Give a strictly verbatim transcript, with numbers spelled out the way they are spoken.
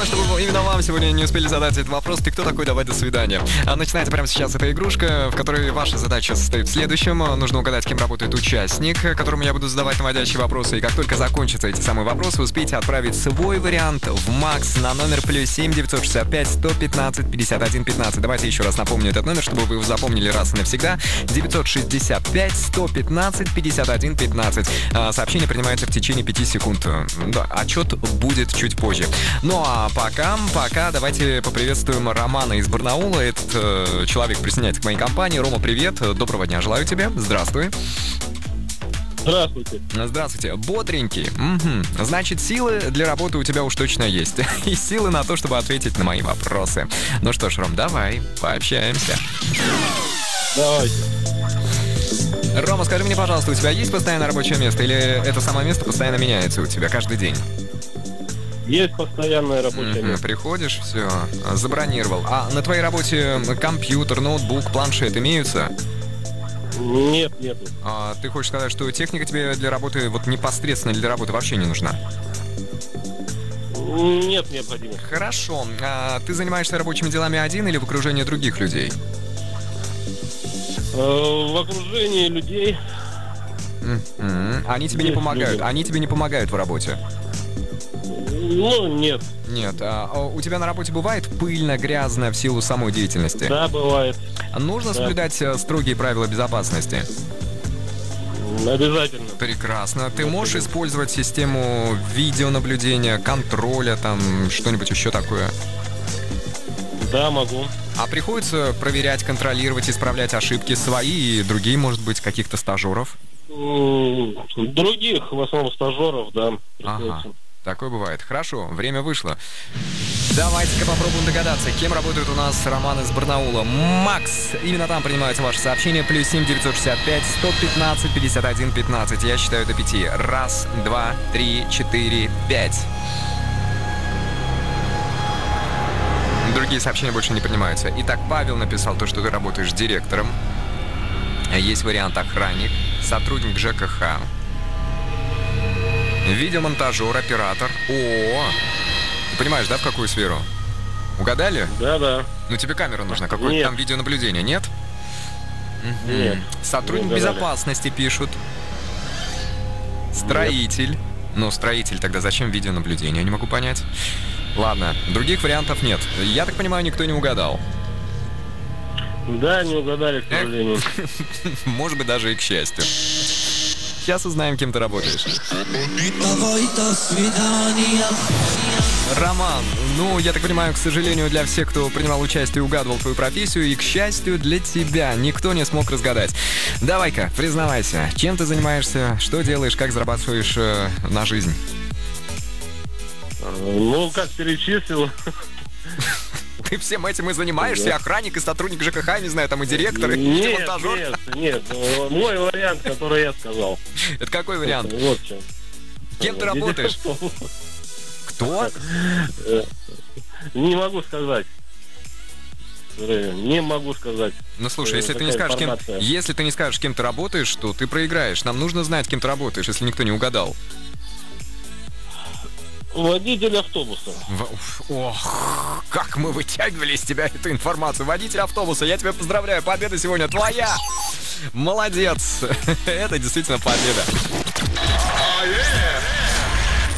Главное, чтобы именно вам сегодня не успели задать этот вопрос. Ты кто такой? Давай, до свидания. А начинается прямо сейчас эта игрушка, в которой ваша задача состоит в следующем. Нужно угадать, кем работает участник, которому я буду задавать наводящие вопросы. И как только закончатся эти самые вопросы, успейте отправить свой вариант в Макс на номер плюс семь девятьсот шестьдесят пять сто пятнадцать пятьдесят один пятнадцать. Давайте еще раз напомню этот номер, чтобы вы его запомнили раз и навсегда. девятьсот шестьдесят пять сто пятнадцать пятьдесят один пятнадцать. Сообщение принимается в течение пяти секунд. Да, отчет будет чуть позже. Ну а пока, пока давайте поприветствуем Романа из Барнаула. Этот э, человек присоединяется к моей компании. Рома, привет. Доброго дня желаю тебе. Здравствуй. Здравствуйте. Здравствуйте. Бодренький. Угу. Значит, силы для работы у тебя уж точно есть. И силы на то, чтобы ответить на мои вопросы. Ну что ж, Ром, давай, пообщаемся. Давайте. Рома, скажи мне, пожалуйста, у тебя есть постоянное рабочее место? Или это самое место постоянно меняется у тебя каждый день? Есть постоянное рабочее Mm-hmm. место. Приходишь, все, забронировал. А на твоей работе компьютер, ноутбук, планшет имеются? Нет, нет. А, ты хочешь сказать, что техника тебе для работы, вот непосредственно для работы вообще не нужна? Нет необходимости. Хорошо. А ты занимаешься рабочими делами один или в окружении других людей? В окружении людей. Mm-hmm. Они тебе не помогают? Люди. Они тебе не помогают в работе? Ну, нет. Нет. А у тебя на работе бывает пыльно, грязно в силу самой деятельности? Да, бывает. Нужно Да. соблюдать строгие правила безопасности? Обязательно. Прекрасно. Ты можешь использовать систему видеонаблюдения, контроля, там, что-нибудь еще такое? Да, могу. А приходится проверять, контролировать, исправлять ошибки свои и другие, может быть, каких-то стажеров? М, Других, в основном стажеров, да, приходится. Ага. Такое бывает. Хорошо, время вышло. Давайте-ка попробуем догадаться, кем работает у нас Роман из Барнаула. Макс! Именно там принимаются ваши сообщения. Плюс семь девятьсот шестьдесят пять сто пятнадцать пятьдесят один пятнадцать. Я считаю до пяти. Раз, два, три, четыре, пять. Другие сообщения больше не принимаются. Итак, Павел написал то, что ты работаешь директором. Есть вариант охранник, сотрудник ЖКХ, видеомонтажер, оператор. О, ты понимаешь, да, в какую сферу? Угадали? Да, да. Ну тебе камера нужна, какое-то Нет. там видеонаблюдение, нет? Мгм. Нет. Сотрудник Не угадали. безопасности пишут. Строитель. Ну, строитель, тогда зачем видеонаблюдение? Я не могу понять. Ладно, других вариантов нет. Я так понимаю, никто не угадал. Да, не угадали, к сожалению. Может быть, даже и к счастью. Сейчас узнаем, кем ты работаешь. Роман, ну, я так понимаю, к сожалению, для всех, кто принимал участие и угадывал твою профессию, и, к счастью, для тебя никто не смог разгадать. Давай-ка, признавайся, чем ты занимаешься, что делаешь, как зарабатываешь э, на жизнь? Ну, как перечислил. Ты всем этим и занимаешься, и охранник, и сотрудник ЖКХ, не знаю, там и директор, и Нет, монтажер. нет, нет. э, Мой вариант, который я сказал. Это какой вариант? Вот в чем. Кем ты работаешь? Кто? Э, Не могу сказать. Э, Не могу сказать. Ну слушай, Э, если ты не такая скажешь, кем, информация. если ты не скажешь, кем ты работаешь, то ты проиграешь. Нам нужно знать, кем ты работаешь, если никто не угадал. Водитель автобуса. В- Ох, как мы вытягивали из тебя эту информацию. Водитель автобуса, я тебя поздравляю, победа сегодня твоя. Молодец. Это действительно победа.